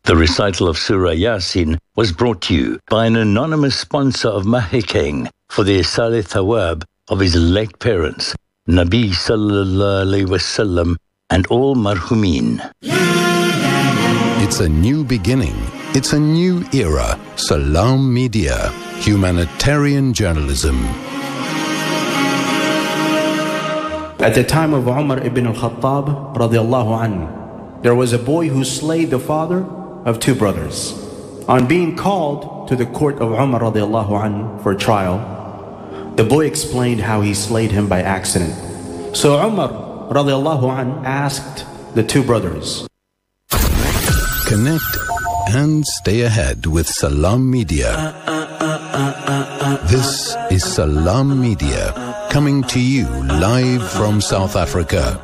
The recital of Surah Yasin was brought to you by an anonymous sponsor of Mahikeng for the Isale Thawab of his late parents, Nabi Sallallahu Alaihi Wasallam, and all marhumin. It's a new beginning. It's a new era. Salam Media, humanitarian journalism. At the time of Umar ibn al-Khattab radiallahu anhu, there was a boy who slayed the father of two brothers. On being called to the court of Umar radiallahu anhu for trial, the boy explained how he slayed him by accident. So Umar radiallahu anhu asked the two brothers. Connect and stay ahead with Salam Media. This is Salam Media, coming to you live from South Africa.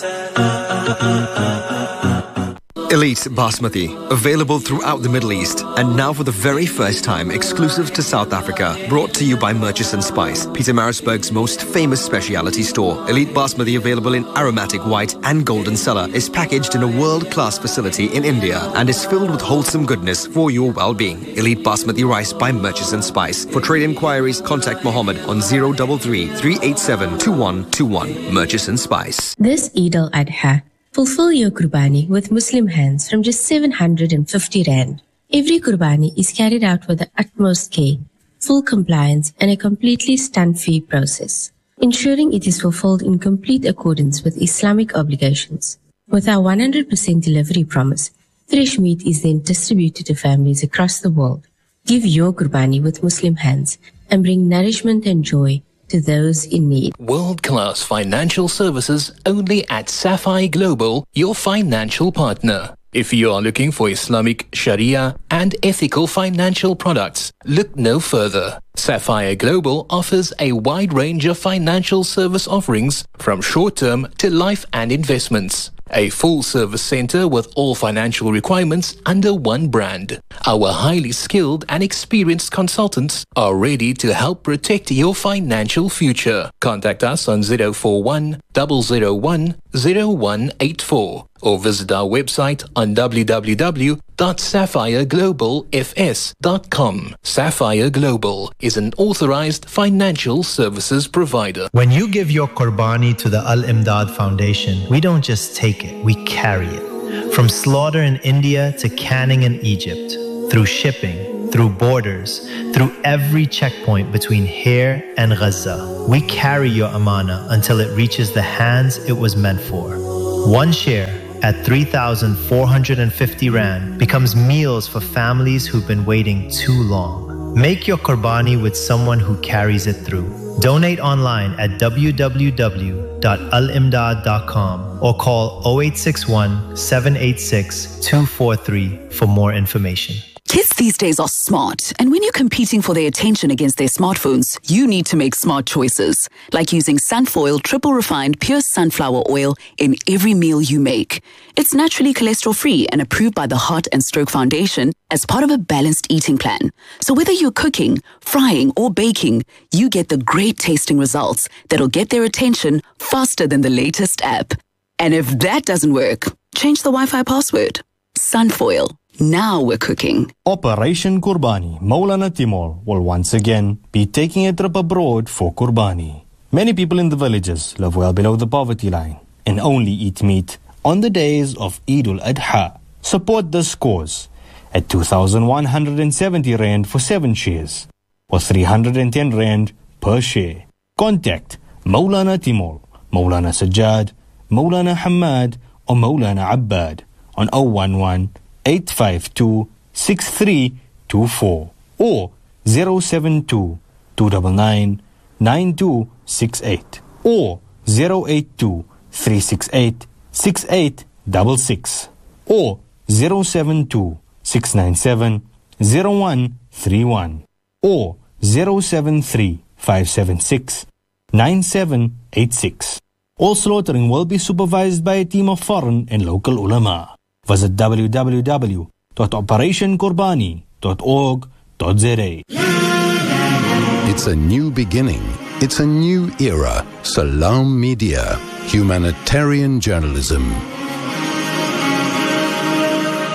Elite Basmati, available throughout the Middle East, and now for the very first time exclusive to South Africa. Brought to you by Murchison Spice, Pietermaritzburg's most famous specialty store. Elite Basmati, available in aromatic white and golden cellar, is packaged in a world-class facility in India and is filled with wholesome goodness for your well-being. Elite Basmati rice by Murchison Spice. For trade inquiries, contact Mohammed on 033 387 2121. Murchison Spice. This Eid al-Adha, fulfill your Qurbani with Muslim hands from just 750 Rand. Every Qurbani is carried out with the utmost care, full compliance, and a completely stunt-free process, ensuring it is fulfilled in complete accordance with Islamic obligations. With our 100% delivery promise, fresh meat is then distributed to families across the world. Give your Qurbani with Muslim hands and bring nourishment and joy to those in need. World-class financial services only at Sapphire Global, your financial partner. If you are looking for Islamic Sharia and ethical financial products, look no further. Sapphire Global offers a wide range of financial service offerings from short-term to life and investments. A full-service center with all financial requirements under one brand. Our highly skilled and experienced consultants are ready to help protect your financial future. Contact us on 041 001 0184 or visit our website on www.sapphireglobalfs.com. Sapphire Global is an authorized financial services provider. When you give your Qurbani to the Al-Imdad Foundation, we don't just take it, we carry it. From slaughter in India to canning in Egypt, through shipping, through borders, through every checkpoint between here and Gaza, we carry your amana until it reaches the hands it was meant for. One share at 3,450 Rand becomes meals for families who've been waiting too long. Make your Qurbani with someone who carries it through. Donate online at www.alimdad.com or call 0861 786 243 for more information. Kids these days are smart, and when you're competing for their attention against their smartphones, you need to make smart choices, like using Sunfoil triple refined pure sunflower oil in every meal you make. It's naturally cholesterol-free and approved by the Heart and Stroke Foundation as part of a balanced eating plan. So whether you're cooking, frying, or baking, you get the great tasting results that'll get their attention faster than the latest app. And if that doesn't work, change the Wi-Fi password. Sunfoil. Now we're cooking. Operation Qurbani, Maulana Timur will once again be taking a trip abroad for Qurbani. Many people in the villages live well below the poverty line and only eat meat on the days of Eid al-Adha. Support this cause at 2,170 Rand for 7 shares or 310 Rand per share. Contact Maulana Timur, Maulana Sajjad, Maulana Hamad or Maulana Abbad on 011 852 6324 or 072 299 9268 or 082 368 6866 or 072 697 0131 or 073 576 9786. All slaughtering will be supervised by a team of foreign and local ulama. Visit www.operationqurbani.org.za. It's a new beginning. It's a new era. Salam Media, humanitarian journalism.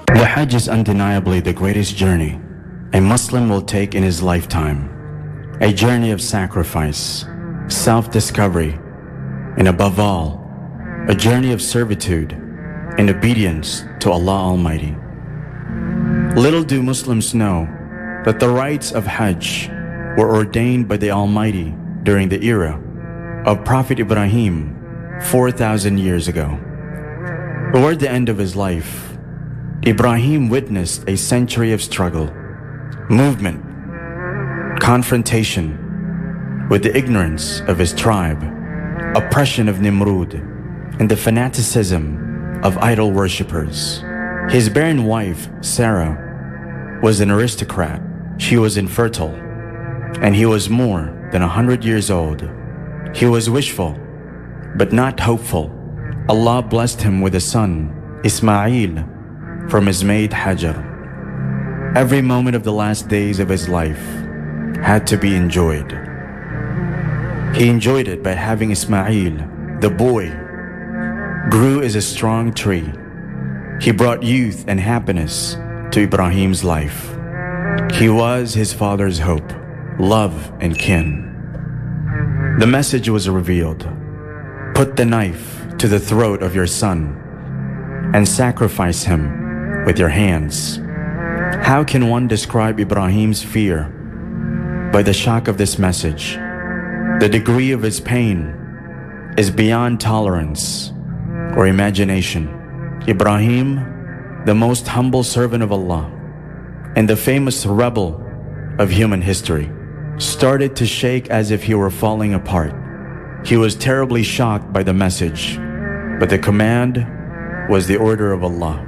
The Hajj is undeniably the greatest journey a Muslim will take in his lifetime. A journey of sacrifice, self-discovery, and above all, a journey of servitude and obedience to Allah Almighty. Little do Muslims know that the rites of Hajj were ordained by the Almighty during the era of Prophet Ibrahim 4,000 years ago. Toward the end of his life, Ibrahim witnessed a century of struggle, movement, confrontation with the ignorance of his tribe, oppression of Nimrud, and the fanaticism of idol worshippers. His barren wife, Sarah, was an aristocrat. She was infertile, and he was more than 100 years old. He was wishful, but not hopeful. Allah blessed him with a son, Ismail, from his maid Hajar. Every moment of the last days of his life had to be enjoyed. He enjoyed it by having Ismail, the boy, grew as a strong tree. He brought youth and happiness to Ibrahim's life. He was his father's hope, love, and kin. The message was revealed. Put the knife to the throat of your son and sacrifice him with your hands. How can one describe Ibrahim's fear? By the shock of this message. The degree of his pain is beyond tolerance or imagination. Ibrahim, the most humble servant of Allah and the famous rebel of human history, started to shake as if he were falling apart. He was terribly shocked by the message, but the command was the order of Allah.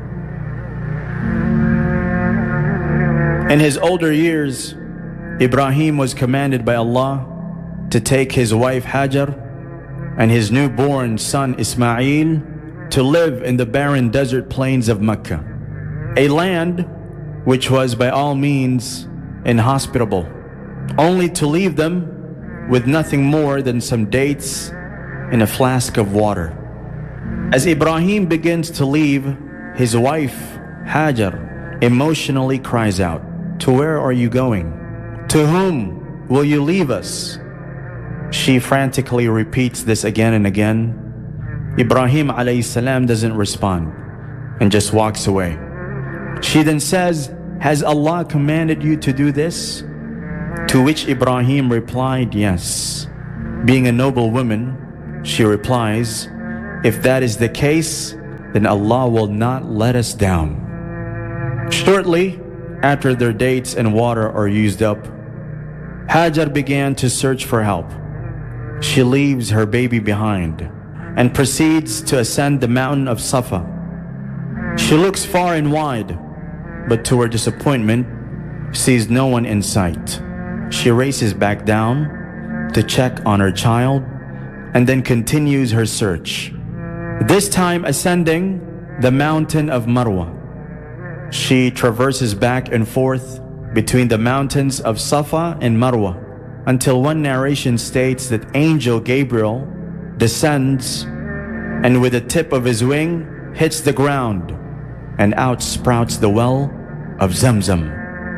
In his older years, Ibrahim was commanded by Allah to take his wife Hajar and his newborn son Ismail to live in the barren desert plains of Mecca, a land which was by all means inhospitable, only to leave them with nothing more than some dates and a flask of water. As Ibrahim begins to leave, his wife Hajar emotionally cries out, "To where are you going? To whom will you leave us?" She frantically repeats this again and again. Ibrahim alayhi salam doesn't respond and just walks away. She then says, "Has Allah commanded you to do this?" To which Ibrahim replied, "Yes." Being a noble woman, she replies, "If that is the case, then Allah will not let us down." Shortly after their dates and water are used up, Hajar began to search for help. She leaves her baby behind and proceeds to ascend the mountain of Safa. She looks far and wide, but to her disappointment, sees no one in sight. She races back down to check on her child and then continues her search, this time ascending the mountain of Marwa. She traverses back and forth between the mountains of Safa and Marwa until one narration states that Angel Gabriel descends and with the tip of his wing hits the ground and out sprouts the well of Zamzam.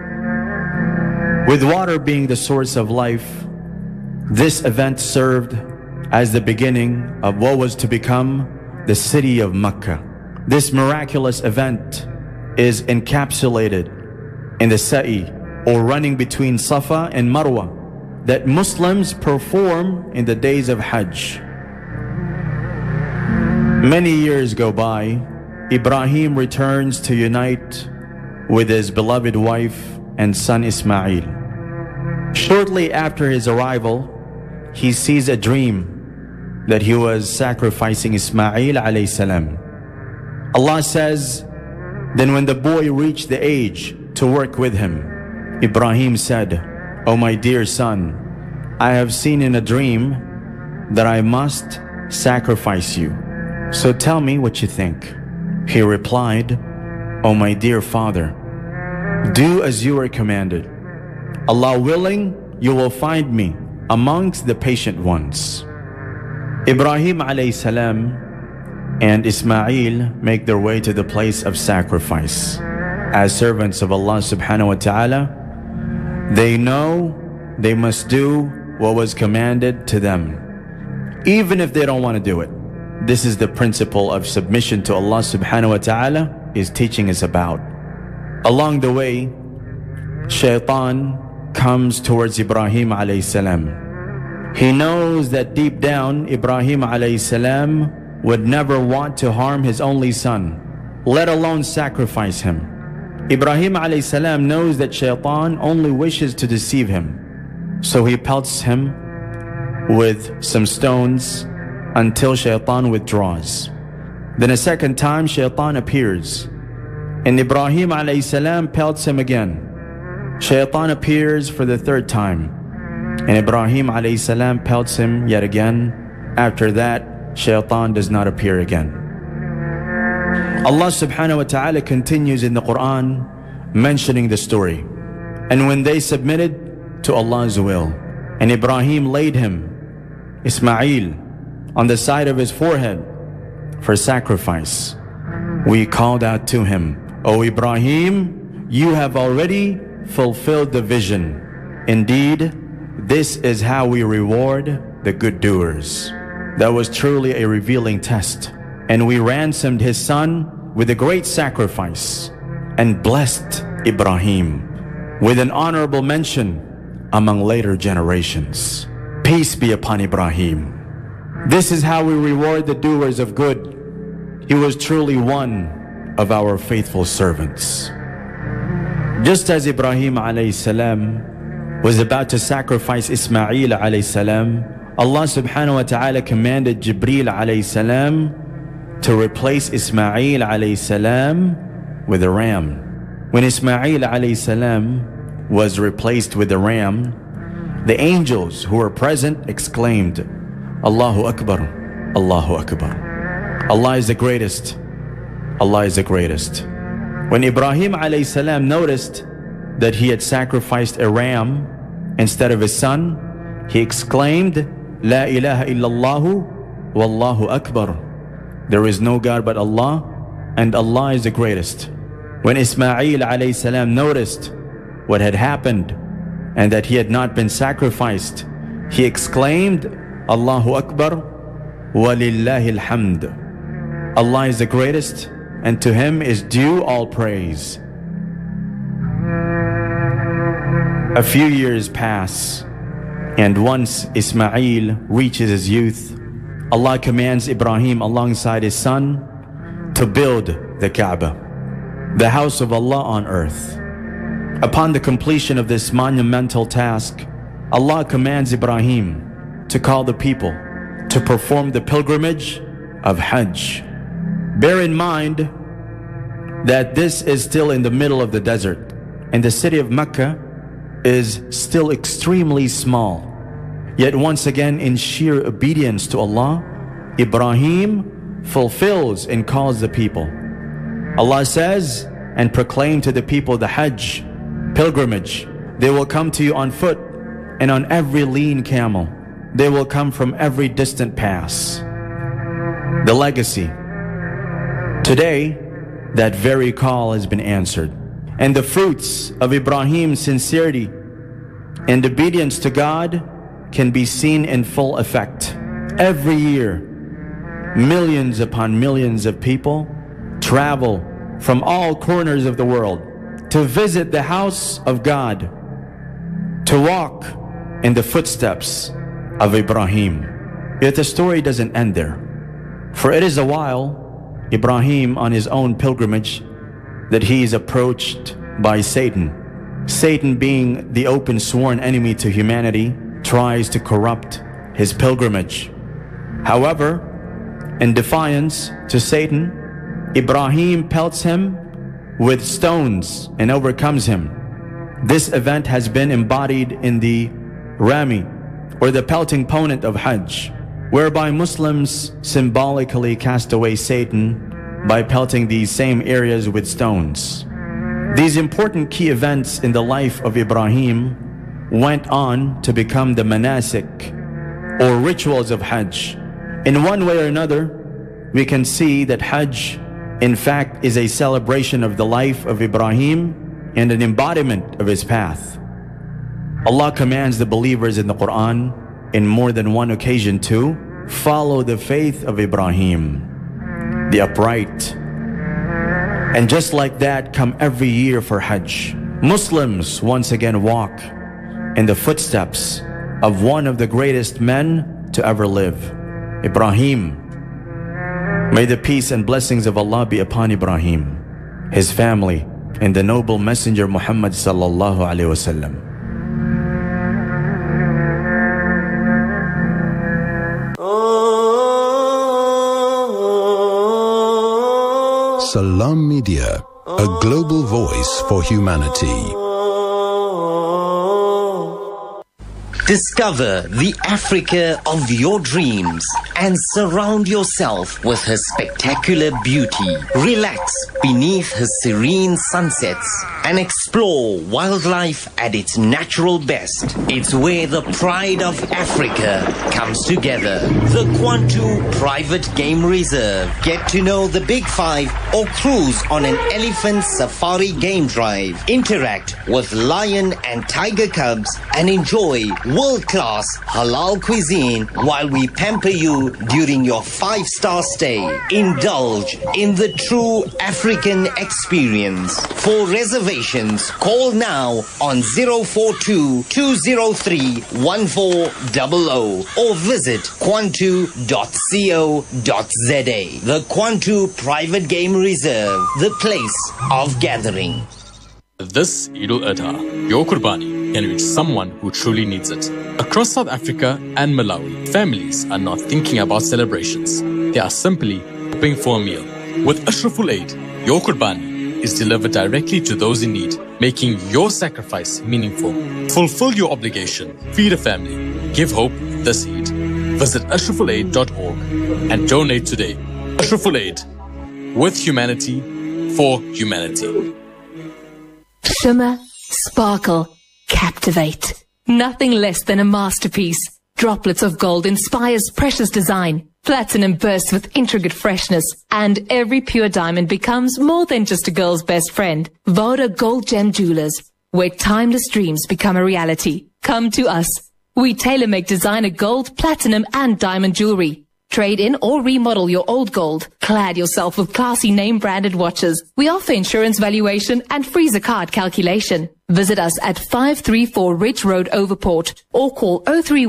With water being the source of life, this event served as the beginning of what was to become the city of Mecca. This miraculous event is encapsulated in the Sa'i, or running between Safa and Marwa, that Muslims perform in the days of Hajj. Many years go by. Ibrahim returns to unite with his beloved wife and son Ismail. Shortly after his arrival, he sees a dream that he was sacrificing Ismail alayhi salam. Allah says, "Then when the boy reached the age to work with him, Ibrahim said, 'O my dear son, I have seen in a dream that I must sacrifice you. So tell me what you think.' He replied, 'O my dear father, do as you are commanded. Allah willing, you will find me amongst the patient ones.'" Ibrahim alayhi salam and Ismail make their way to the place of sacrifice. as servants of Allah subhanahu wa ta'ala, they know they must do what was commanded to them, even if they don't want to do it. This is the principle of submission to Allah subhanahu wa ta'ala is teaching us about. Along the way, Shaitan comes towards Ibrahim alayhi salam. He knows that deep down Ibrahim alayhi salam would never want to harm his only son, let alone sacrifice him. Ibrahim alayhi salam knows that Shaitan only wishes to deceive him. So he pelts him with some stones until Shaitan withdraws. Then a second time Shaitan appears, and Ibrahim alayhi salam pelts him again. Shaitan appears for the third time, and Ibrahim alayhi salam pelts him yet again. After that, Shaitan does not appear again. Allah subhanahu wa ta'ala continues in the Quran mentioning the story. And when they submitted to Allah's will, and Ibrahim laid him, Ismail, on the side of his forehead for sacrifice, we called out to him, O Ibrahim, you have already fulfilled the vision. Indeed, this is how we reward the good doers. That was truly a revealing test. And we ransomed his son with a great sacrifice and blessed Ibrahim with an honorable mention among later generations. Peace be upon Ibrahim. This is how we reward the doers of good. He was truly one of our faithful servants. Just as Ibrahim alayhi salam was about to sacrifice Ismail alayhi salam, Allah subhanahu wa ta'ala commanded Jibreel alayhi salam to replace Ismail alayhi salam with a ram. When Ismail alayhi salam was replaced with a ram, the angels who were present exclaimed, Allahu Akbar, Allahu Akbar. Allah is the greatest, Allah is the greatest. When Ibrahim alayhi salam noticed that he had sacrificed a ram instead of his son, he exclaimed, La ilaha illallahu wallahu akbar. There is no God but Allah, and Allah is the greatest. When Ismail alayhi salam noticed what had happened and that he had not been sacrificed, he exclaimed, Allahu Akbar walillahi alhamd. Allah is the greatest, and to him is due all praise. A few years pass, and once Ismail reaches his youth, Allah commands Ibrahim alongside his son to build the Kaaba, the house of Allah on earth. Upon the completion of this monumental task, Allah commands Ibrahim to call the people to perform the pilgrimage of Hajj. Bear in mind that this is still in the middle of the desert, and the city of Mecca is still extremely small. Yet once again, in sheer obedience to Allah, Ibrahim fulfills and calls the people. Allah says, and proclaim to the people the Hajj, pilgrimage. They will come to you on foot and on every lean camel. They will come from every distant pass. The legacy. Today, that very call has been answered. And the fruits of Ibrahim's sincerity and obedience to God can be seen in full effect. Every year, millions upon millions of people travel from all corners of the world to visit the house of God, to walk in the footsteps of Ibrahim. Yet the story doesn't end there. For it is a while, Ibrahim on his own pilgrimage, that he is approached by Satan. Satan, being the open sworn enemy to humanity, tries to corrupt his pilgrimage. However, in defiance to Satan, Ibrahim pelts him with stones and overcomes him. This event has been embodied in the Rami, or the pelting ponent of Hajj, whereby Muslims symbolically cast away Satan by pelting these same areas with stones. These important key events in the life of Ibrahim went on to become the manasik, or rituals of Hajj. In one way or another, we can see that Hajj in fact, is a celebration of the life of Ibrahim and an embodiment of his path. Allah commands the believers in the Quran in more than one occasion to follow the faith of Ibrahim, the upright. And just like that, come every year for Hajj. Muslims once again walk in the footsteps of one of the greatest men to ever live, Ibrahim. May the peace and blessings of Allah be upon Ibrahim, his family, and the noble messenger Muhammad sallallahu alaihi wasallam. Salam Media, a global voice for humanity. Discover the Africa of your dreams and surround yourself with her spectacular beauty. Relax beneath her serene sunsets and explore wildlife at its natural best. It's where the pride of Africa comes together. The Kwantu Private Game Reserve. Get to know the Big Five or cruise on an elephant safari game drive. Interact with lion and tiger cubs and enjoy world-class halal cuisine while we pamper you during your 5-star stay. Indulge in the true African experience. For reservations, call now on 042-203-1400 or visit kwantu.co.za. The Kwantu Private Game Reserve, the place of gathering. This Eid al-Adha, your Qurbani can reach someone who truly needs it. Across South Africa and Malawi, families are not thinking about celebrations. They are simply hoping for a meal. With Ashraful Aid, your Qurbani is delivered directly to those in need, making your sacrifice meaningful. Fulfill your obligation, feed a family, give hope this Eid. Visit ashrafulaid.org and donate today. Ashraful Aid, with humanity, for humanity. Shimmer, sparkle, captivate. Nothing less than a masterpiece. Droplets of gold inspires precious design. Platinum bursts with intricate freshness. And every pure diamond becomes more than just a girl's best friend. Voda Gold Gem Jewelers, where timeless dreams become a reality. Come to us. We tailor-make designer gold, platinum, and diamond jewelry. Trade in or remodel your old gold. Clad yourself with classy name-branded watches. We offer insurance valuation and free zakat calculation. Visit us at 534 Ridge Road, Overport, or call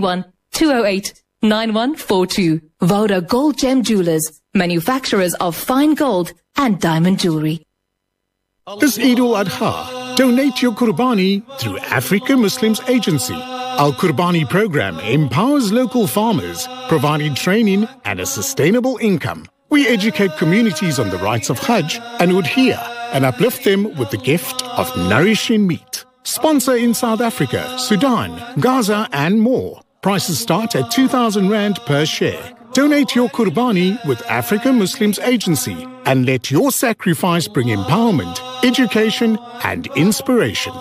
031-208-9142. Voda Gold Gem Jewelers, manufacturers of fine gold and diamond jewelry. This Eid al-Adha, donate your Qurbani through Africa Muslims Agency. Our Qurbani program empowers local farmers, providing training and a sustainable income. We educate communities on the rights of Hajj and Udhiyah and uplift them with the gift of nourishing meat. Sponsor in South Africa, Sudan, Gaza and more. Prices start at 2,000 Rand per share. Donate your Qurbani with Africa Muslims Agency and let your sacrifice bring empowerment, education and inspiration.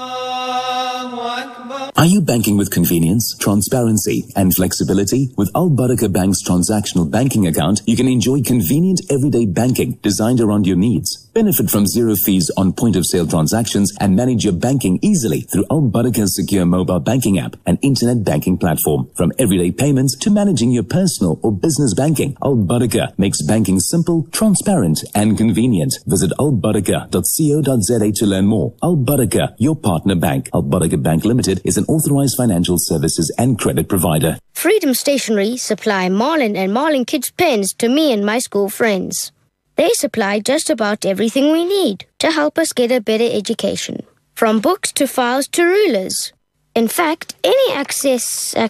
Are you banking with convenience, transparency, and flexibility? With Al Barakah Bank's transactional banking account, you can enjoy convenient everyday banking designed around your needs. Benefit from zero fees on point-of-sale transactions and manage your banking easily through Al Barakah's secure mobile banking app and internet banking platform. From everyday payments to managing your personal or business banking, Al Barakah makes banking simple, transparent, and convenient. Visit albarakah.co.za to learn more. Al Barakah, your partner bank. Al Barakah Bank Limited is an authorized financial services and credit provider. Freedom Stationery supply Marlin and Marlin Kids pens to me and my school friends. They supply just about everything we need to help us get a better education. From books to files to rulers. In fact, any accessory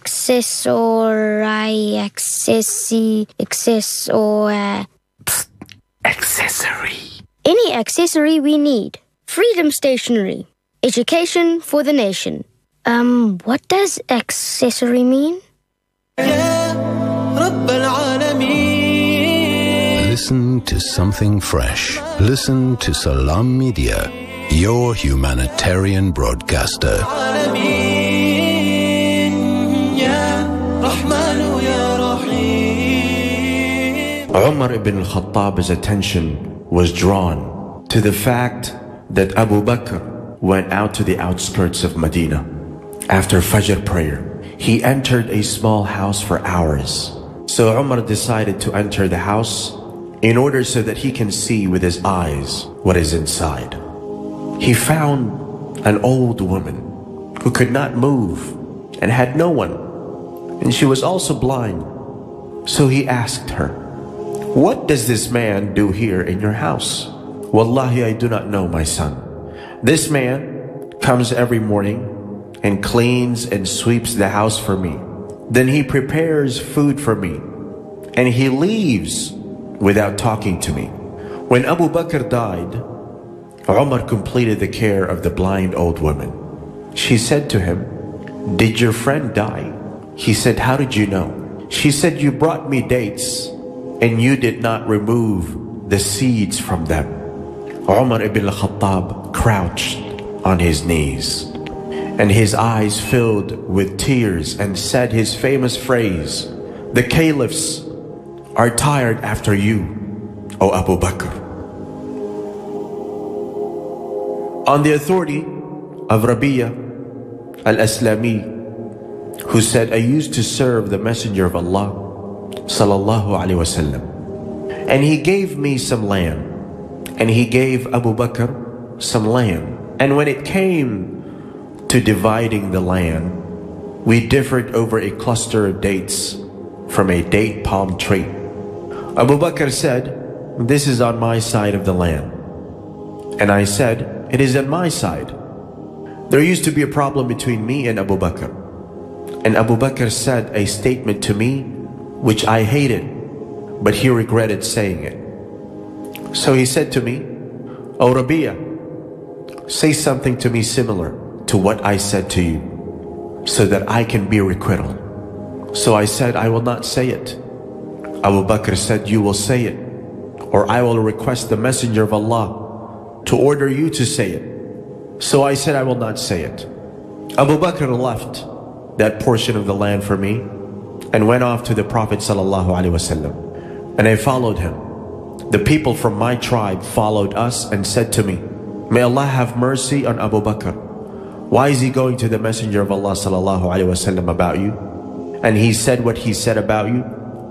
any accessory we need. Freedom Stationery. Education for the nation. What does accessory mean? Listen to something fresh. Listen to Salam Media, your humanitarian broadcaster. Umar ibn al-Khattab's attention was drawn to the fact that Abu Bakr went out to the outskirts of Medina. After Fajr prayer, he entered a small house for hours. So Umar decided to enter the house in order so that he can see with his eyes what is inside. He found an old woman who could not move and had no one, and she was also blind. So he asked her, "What does this man do here in your house?" "Wallahi, I do not know, my son. This man comes every morning and cleans and sweeps the house for me. Then he prepares food for me, and he leaves without talking to me." When Abu Bakr died, Umar completed the care of the blind old woman. She said to him, "Did your friend die?" He said, "How did you know?" She said, "You brought me dates, and you did not remove the seeds from them." Umar ibn al-Khattab crouched on his knees, and his eyes filled with tears, and said his famous phrase, "The caliphs are tired after you, O Abu Bakr." On the authority of Rabi'a al-Aslami, who said, "I used to serve the Messenger of Allah sallallahu alaihi wasallam, and he gave me some land, and he gave Abu Bakr some land. And when it came to dividing the land, we differed over a cluster of dates from a date palm tree. Abu Bakr said, 'This is on my side of the land.' And I said, 'It is on my side.' There used to be a problem between me and Abu Bakr. And Abu Bakr said a statement to me which I hated, but he regretted saying it. So he said to me, 'O Rabi'a, say something to me similar to what I said to you, so that I can be requital.' So I said, 'I will not say it.' Abu Bakr said, 'You will say it, or I will request the Messenger of Allah to order you to say it.' So I said, 'I will not say it.' Abu Bakr left that portion of the land for me and went off to the Prophet sallallahu alaihi wasallam, and I followed him. The people from my tribe followed us and said to me, 'May Allah have mercy on Abu Bakr. Why is he going to the Messenger of Allah sallallahu alaihi wasallam about you? And he said what he said about you.'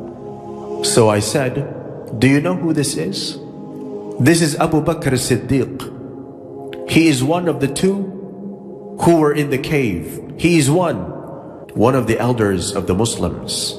So I said, 'Do you know who this is? This is Abu Bakr as-Siddiq. He is one of the two who were in the cave. He is one of the elders of the Muslims.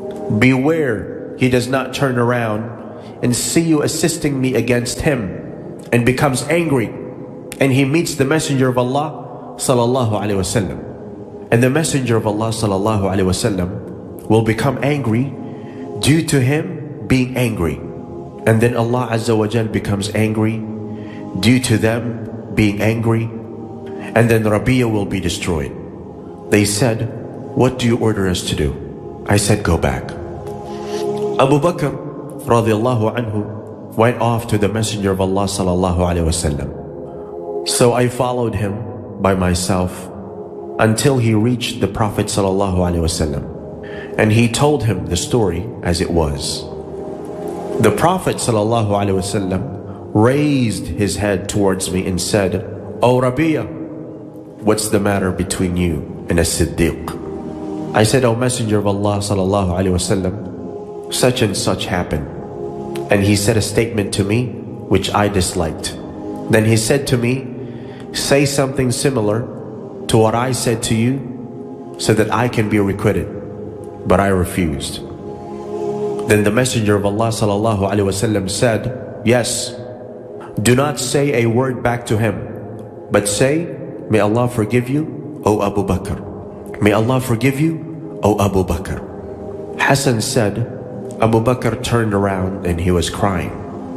Beware he does not turn around and see you assisting me against him and becomes angry, and he meets the Messenger of Allah sallallahu alaihi wasallam, and the Messenger of Allah sallallahu alaihi wasallam will become angry due to him being angry, and then Allah Azza wa Jal becomes angry due to them being angry, and then Rabi'a will be destroyed.' They said, 'What do you order us to do?' I said, 'Go back.' Abu Bakr radiallahu anhu went off to the Messenger of Allah sallallahu alaihi wasallam. So I followed him by myself until he reached the Prophet sallallahu alaihi wasallam, and he told him the story as it was. The Prophet sallallahu alaihi wasallam raised his head towards me and said, 'O Rabi'a, what's the matter between you and a Siddiq?' I said, 'O Messenger of Allah sallallahu alaihi wasallam, such and such happened.' And he said a statement to me which I disliked. Then he said to me, 'Say something similar to what I said to you so that I can be requited.' But I refused. Then the Messenger of Allah sallallahu alaihi wasallam said, 'Yes, do not say a word back to him, but say, May Allah forgive you, O Abu Bakr. May Allah forgive you, O Abu Bakr.' Hassan said, Abu Bakr turned around and he was crying.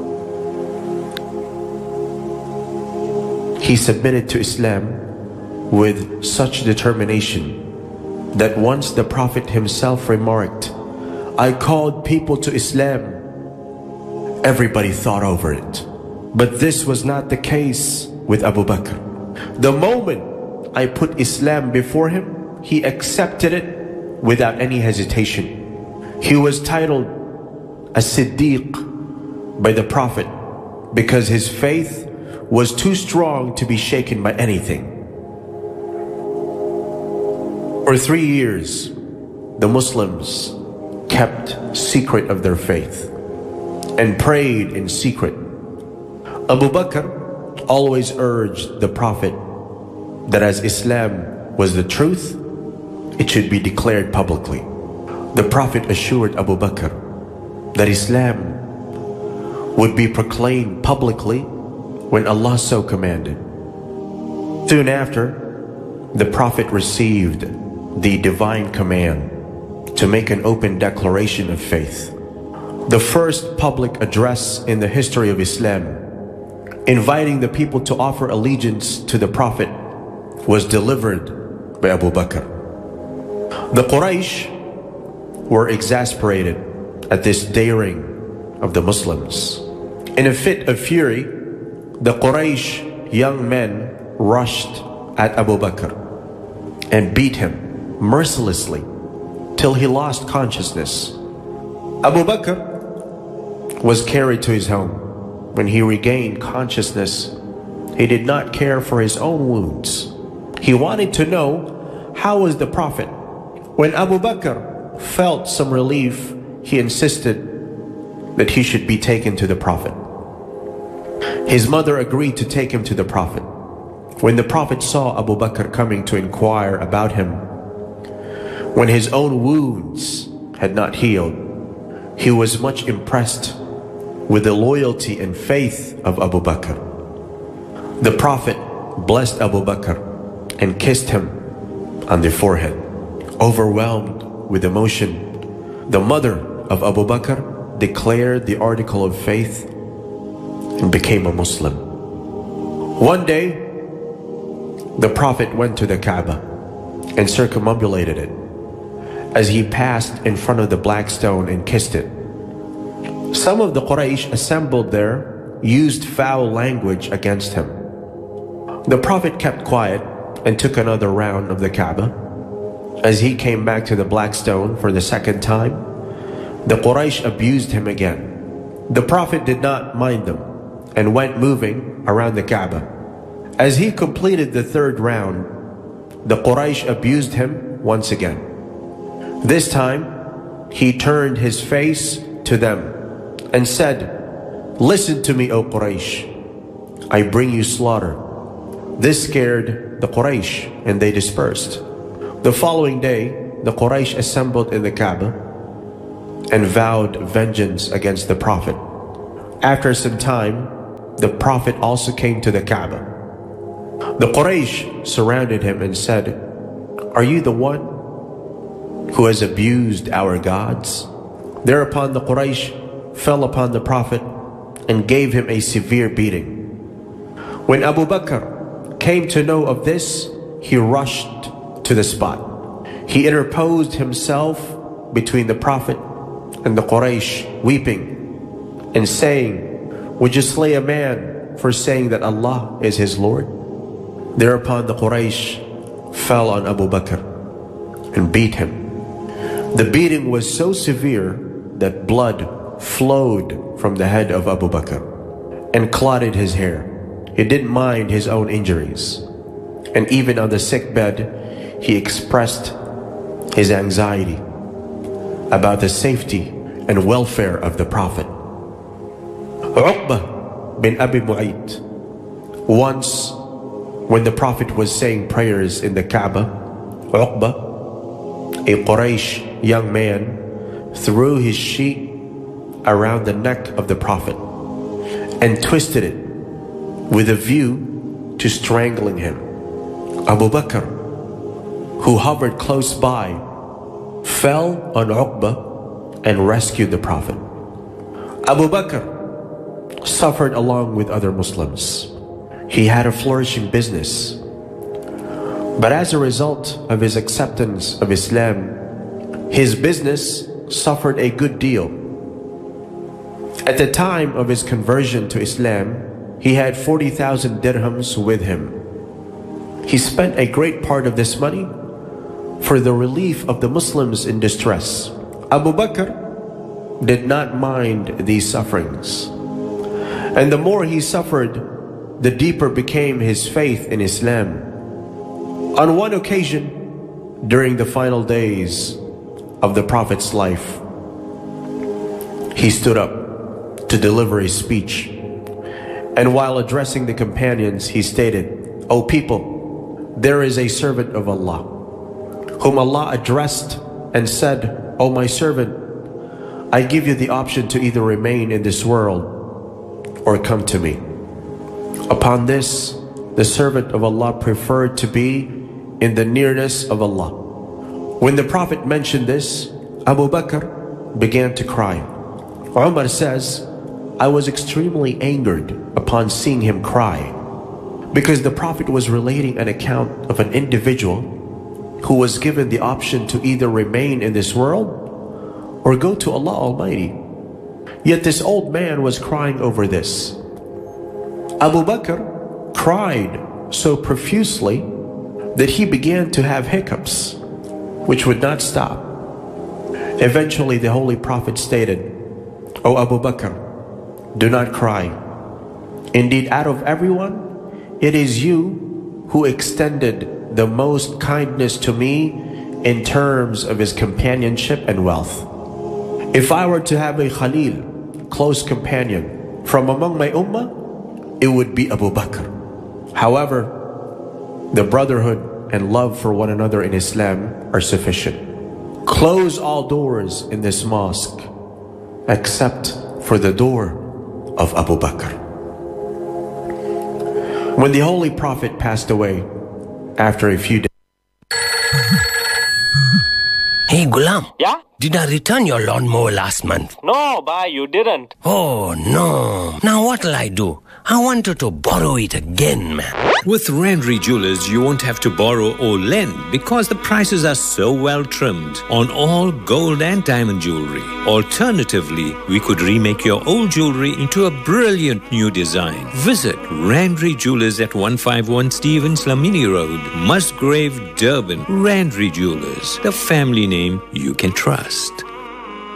He submitted to Islam with such determination that once the Prophet himself remarked, 'I called people to Islam,' everybody thought over it. But this was not the case with Abu Bakr. The moment I put Islam before him, he accepted it without any hesitation. He was titled as-Siddiq by the Prophet because his faith was too strong to be shaken by anything. For 3 years, the Muslims kept secret of their faith and prayed in secret. Abu Bakr always urged the Prophet that as Islam was the truth, it should be declared publicly. The Prophet assured Abu Bakr that Islam would be proclaimed publicly when Allah so commanded. Soon after, the Prophet received the divine command to make an open declaration of faith. The first public address in the history of Islam, inviting the people to offer allegiance to the Prophet, was delivered by Abu Bakr. The Quraysh were exasperated at this daring of the Muslims. In a fit of fury, the Quraysh young men rushed at Abu Bakr and beat him mercilessly till he lost consciousness. Abu Bakr was carried to his home. When he regained consciousness, he did not care for his own wounds. He wanted to know how was the Prophet. When Abu Bakr felt some relief, he insisted that he should be taken to the Prophet. His mother agreed to take him to the Prophet. When the Prophet saw Abu Bakr coming to inquire about him, when his own wounds had not healed, he was much impressed with the loyalty and faith of Abu Bakr. The Prophet blessed Abu Bakr and kissed him on the forehead. Overwhelmed with emotion, the mother of Abu Bakr declared the article of faith and became a Muslim. One day, the Prophet went to the Kaaba and circumambulated it. As he passed in front of the black stone and kissed it, some of the Quraysh assembled there used foul language against him. The Prophet kept quiet and took another round of the Kaaba. As he came back to the black stone for the second time, the Quraysh abused him again. The Prophet did not mind them and went moving around the Kaaba. As he completed the third round, the Quraysh abused him once again. This time, he turned his face to them and said, "Listen to me, O Quraysh. I bring you slaughter." This scared the Quraysh and they dispersed. The following day, the Quraysh assembled in the Kaaba and vowed vengeance against the Prophet. After some time, the Prophet also came to the Kaaba. The Quraysh surrounded him and said, "Are you the one who has abused our gods?" Thereupon the Quraysh fell upon the Prophet and gave him a severe beating. When Abu Bakr came to know of this, he rushed to the spot. He interposed himself between the Prophet and the Quraysh, weeping and saying, "Would you slay a man for saying that Allah is his Lord?" Thereupon the Quraysh fell on Abu Bakr and beat him. The beating was so severe that blood flowed from the head of Abu Bakr and clotted his hair. He didn't mind his own injuries. And even on the sick bed, he expressed his anxiety about the safety and welfare of the Prophet. Uqbah bin Abi Mu'ayt, once when the Prophet was saying prayers in the Kaaba, Uqbah, a Quraysh young man, threw his sheet around the neck of the Prophet and twisted it with a view to strangling him. Abu Bakr, who hovered close by, fell on Uqbah and rescued the Prophet. Abu Bakr suffered along with other Muslims. He had a flourishing business. But as a result of his acceptance of Islam, his business suffered a good deal. At the time of his conversion to Islam, he had 40,000 dirhams with him. He spent a great part of this money for the relief of the Muslims in distress. Abu Bakr did not mind these sufferings. And the more he suffered, the deeper became his faith in Islam. On one occasion, during the final days of the Prophet's life, he stood up to deliver his speech. And while addressing the companions, he stated, "O people, there is a servant of Allah, whom Allah addressed and said, O my servant, I give you the option to either remain in this world or come to me." Upon this, the servant of Allah preferred to be in the nearness of Allah. When the Prophet mentioned this, Abu Bakr began to cry. Umar says, I was extremely angered upon seeing him cry, because the Prophet was relating an account of an individual who was given the option to either remain in this world or go to Allah Almighty. Yet this old man was crying over this. Abu Bakr cried so profusely that he began to have hiccups, which would not stop. Eventually the Holy Prophet stated, "O Abu Bakr, do not cry. Indeed, out of everyone, it is you who extended the most kindness to me in terms of his companionship and wealth. If I were to have a Khalil, close companion, from among my ummah, it would be Abu Bakr. However, the brotherhood and love for one another in Islam are sufficient. Close all doors in this mosque except for the door of Abu Bakr." When the Holy Prophet passed away, after a few days, Hey Ghulam. Yeah? Did I return your lawnmower last month? No, bhai, you didn't. Oh no. Now what'll I do? I wanted to borrow it again, man. With Randry Jewelers, you won't have to borrow or lend because the prices are so well trimmed on all gold and diamond jewelry. Alternatively, we could remake your old jewelry into a brilliant new design. Visit Randry Jewelers at 151 Stevens Lamini Road, Musgrave, Durban. Randry Jewelers, the family name you can trust.